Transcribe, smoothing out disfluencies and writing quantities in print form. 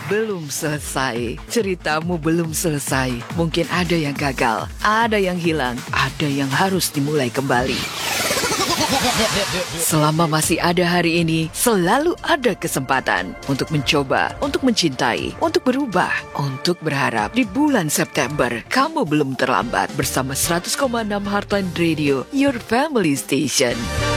belum selesai. Ceritamu belum selesai. Mungkin ada yang gagal, ada yang hilang, ada yang harus dimulai kembali. Selama masih ada hari ini, selalu ada kesempatan untuk mencoba, untuk mencintai, untuk berubah, untuk berharap. Di bulan September, kamu belum terlambat bersama 100,6 Heartland Radio, your family station.